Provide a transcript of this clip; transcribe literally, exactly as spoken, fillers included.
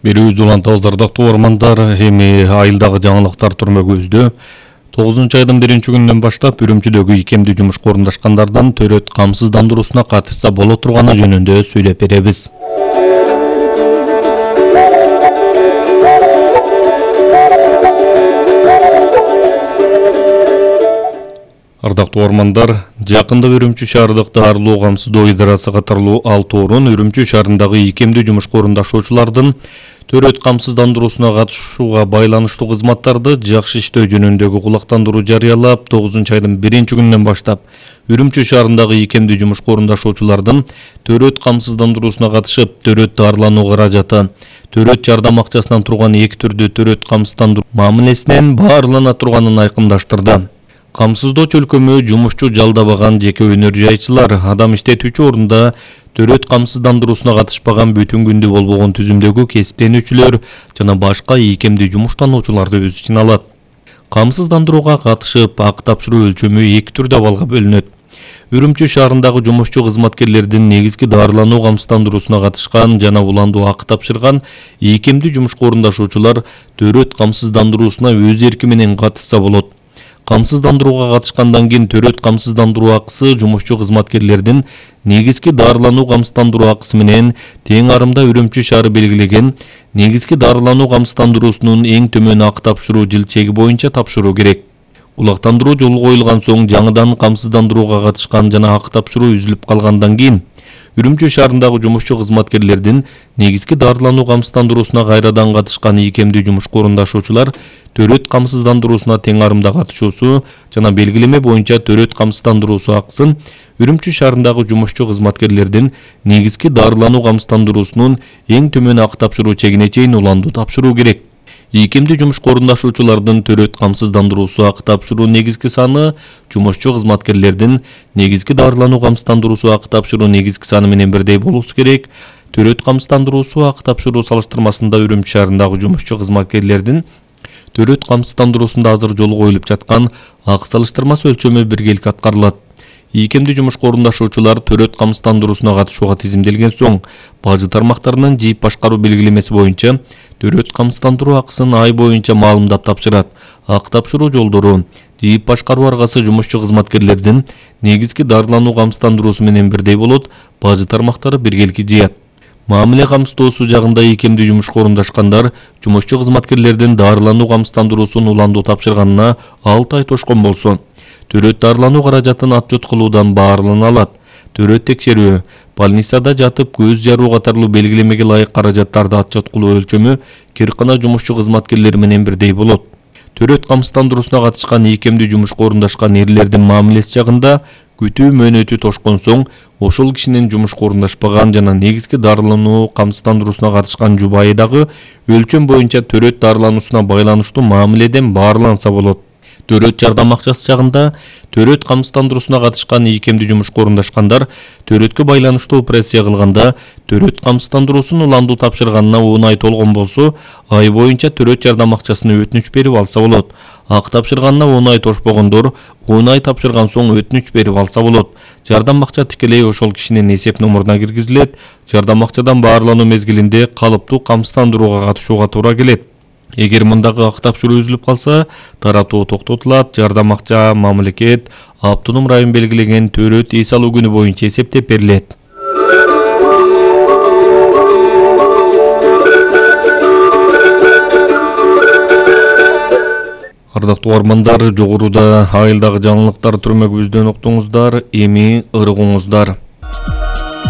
Берүүбүздү улантабыз ардактуу угармандар, эми айылдагы жаңылыктар түрмөгүбүздө тогузунчу айдын биринчи күнүнөн баштап Үрүмчүдөгү ийкемдүү жумушка орундашкандардын төрөт камсыздандыруусуна катышса боло турганы жөнүндө сүйлөп беребиз. Ардактуу угармандар, жакында Үрүмчү шаардык дарылоо камсыздоо идарасы катарлуу алты орун Үрүмчү шаарындагы ийкемдүү жумушка орундашуучулардын төрөт камсыздандыруусуна катышууга байланыштуу кызматтарды жакшы иштөө жөнүндөгү кулактандыруу жарыялап, тогузунчу айдын биринчи күнүнөн баштап Үрүмчү шаарындагы ийкемдүү жумушка орундашуучулардын төрөт камсыздандыруусуна катышып, төрөт дарылануу каражаты, төрөт жардам акчасынан турган эки түрдүү төрөт камсыздандыруу мамилесинен баарылана турганын айкындаштырды. Камсыздоо чөлкөмү жумушчу жалдабаган жеке өнөр жайчылар, адам иштетүүчү орунда төрөт камсыздандыруусуна катышпаган бүтүн күндү болбогон түзүмдөгү кесиптенүүчүлөр жана башка ийкемдүү жумуштануучуларды өз ичине алат. Камсыздандырууга катышып, ак тапшыруу өлчөмү эки түрдө абалга бөлүнөт. Үрүмчү шаарындагы жумушчу кызматкерлердин негизги дарылануу камсыздандыруусуна катышкан жана уландуу ак тапшырган ийкемдүү жумушка орундашуучулар төрөт камсыздандыруусуна өз эрки менен катышса болот. Камсыздандырууга катышкандан кийин төрөт камсыздандыруу акысы жумушчу кызматкерлердин негизги дарылануу камсыздандыруу акысы менен тең арымда Үрүмчү шаары белгилеген негизги дарылануу камсыздандыруусунун эң төмөн ак тапшыруу жыл чеги боюнча тапшыруу керек. Кулактандыруу жолго коюлган соң жаңыдан камсыздандырууга катышкан жана ак тапшыруу үзүлүп калгандан кийин Үрүмчү шаарындагы жумушчу кызматкерлердин негизги дарылануу камсыздандыруусуна кайрадан катышкан ийкемдүү жумушка орундашуучулар төрөт камсыздандыруусуна тең арымда катышуусу жана белгилеме боюнча төрөт камсыздандыруусу акысын Үрүмчү шаарындагы жумушчу кызматкерлердин негизги дарылануу камсыздандыруусунун эң төмөн ак тапшыруу чегине чейин уландуу тапшыруу керек. Ийкемдүү жумушка орундашуучулардын төрөт камсыздандыруусу ак тапшыруу негизги саны жумушчу кызматкерлердин негизги дарылануу камсыздандыруусу ак тапшыруу негизги саны менен бирдей болушу керек. Төрөт камсыздандыруусу ак тапшыруу салыштырмасында Үрүмчү шаарындагы жумушчу кызматкерлердин төрөт камсыздандыруусунда азыр жолу коюлуп жаткан ак салыштырмасы өлчөмү биргелик аткарылат. Ийкемдүү жумушка орундашуучулар төрөт камсыздандыруусуна катышууга тизимделген соң, бажы тармактарынын жийип башкаруу белгилемеси боюнча төрөт камсыздандыруу акысын ай боюнча маалымдап тапшырат. Ак тапшыруу жолдору, жийип башкаруу аргасы жумушчу кызматкерлердин негизги дарылануу камсыздандыруусу менен бирдей болот, бажы тармактары биргелики жыят. Мамиле камсыздоосу жагында ийкемдүү жумушка орундашкандар жумушчу кызматкерлердин дарылануу камсыздандыруусун уландуу тапшырганына алты ай тошкон болсо, төрөт дарылануу каражатын отчет кылуудан баарылана алат. Төрөт текшерүү, больницада жатып көз жаруу катарлуу белгилемеге ылайык каражаттарды отчет кылуу өлчөмү киркана жумушчу кызматкерлери менен бирдей болот. Төрөт камсыздандыруусуна катышкан ийкемдүү жумушка орундашкан эрлердин мамилеси жагында күтүү мөөнөтү тошкон соң, ошол кишинин жумушка орундашпаган жана негизги дарылануу камсыздандыруусуна катышкан жубайы дагы өлчөм боюнча төрөт дарылануусуна байланыштуу мамиледен баарыланса болот. Төрөт жардам акчасы жагында төрөт камсыздандыруусуна катышкан ийкемдүү жумушка орундашкандар төрөткө байланыштуу операция кылганда төрөт камсыздандыруусун уландуу тапшырганына он ай толгон болсо, ай боюнча төрөт жардам акчасына өтүнүч берип алса болот. Ак тапшырганына он ай тошпогондор он ай тапшырган соң өтүнүч берип алса болот. Жардам акча тикелей ошол кишинин эсеп номуруна киргизилет. Жардам акчадан баарылануу мезгилинде калыптуу камсыздандырууга катышууга туура келет. Эгер мындагы ак тапшыруу үзүлүп калса, таратуу токтотулат. Жардам акча мамлекет автоном район белгилеген төрөт эс алуу күнү боюнча эсептеп берилет. Ардактуу угармандар, жогоруда айылдагы жаңылыктар түрмөгүбүздөн уктуңуздар, эми ыргыңыздар.